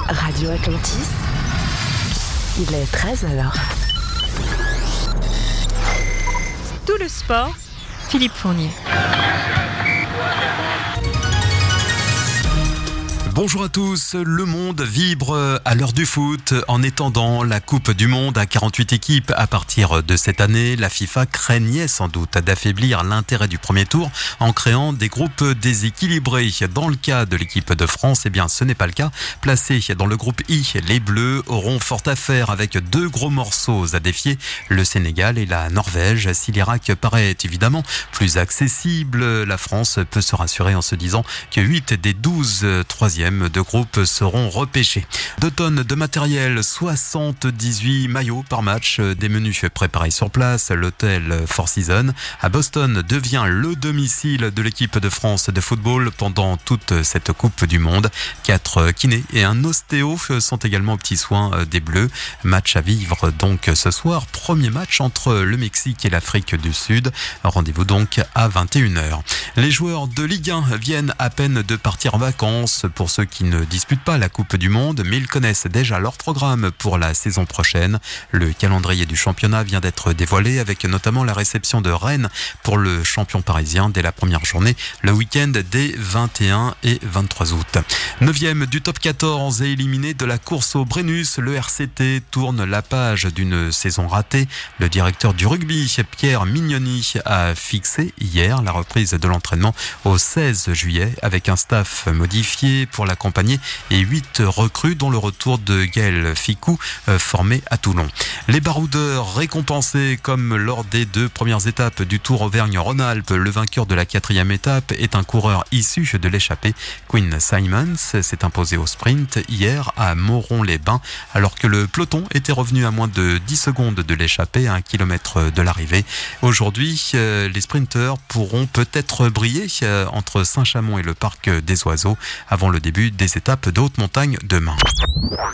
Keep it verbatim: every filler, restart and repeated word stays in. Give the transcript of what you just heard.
Radio Atlantis, il est treize heures. Tout le sport, Philippe Fournier. Bonjour à tous, le monde vibre à l'heure du foot en étendant la Coupe du Monde à quarante-huit équipes à partir de cette année. La FIFA craignait sans doute d'affaiblir l'intérêt du premier tour en créant des groupes déséquilibrés. Dans le cas de l'équipe de France, eh bien ce n'est pas le cas. Placés dans le groupe I, les Bleus auront fort à faire avec deux gros morceaux à défier, le Sénégal et la Norvège. Si l'Irak paraît évidemment plus accessible, la France peut se rassurer en se disant que huit des douze troisièmes de groupe seront repêchés. Deux tonnes de matériel, soixante-dix-huit maillots par match, des menus préparés sur place. L'hôtel Four Seasons à Boston devient le domicile de l'équipe de France de football pendant toute cette Coupe du Monde. Quatre kinés et un ostéo sont également aux petits soins des Bleus. Match à vivre donc ce soir. Premier match entre le Mexique et l'Afrique du Sud. Rendez-vous donc à vingt et une heures. Les joueurs de Ligue un viennent à peine de partir en vacances. Pour ceux qui ne disputent pas la Coupe du Monde, mais ils connaissent déjà leur programme pour la saison prochaine. Le calendrier du championnat vient d'être dévoilé avec notamment la réception de Rennes pour le champion parisien dès la première journée, le week-end des vingt et un et vingt-trois août. Neuvième du top quatorze et éliminé de la course au Brennus, le R C T tourne la page d'une saison ratée. Le directeur du rugby, Pierre Mignoni, a fixé hier la reprise de l'entraînement au seize juillet avec un staff modifié pour l'accompagner et huit recrues dont le retour de Gaël Ficou euh, formé à Toulon. Les baroudeurs récompensés comme lors des deux premières étapes du Tour Auvergne-Rhône-Alpes. Le vainqueur de la quatrième étape est un coureur issu de l'échappée. Quinn Simmons s'est imposé au sprint hier à Moron-les-Bains alors que le peloton était revenu à moins de dix secondes de l'échappée à un kilomètre de l'arrivée. Aujourd'hui, euh, les sprinteurs pourront peut-être briller euh, entre Saint-Chamond et le parc des Oiseaux avant le début des étapes de haute montagne demain.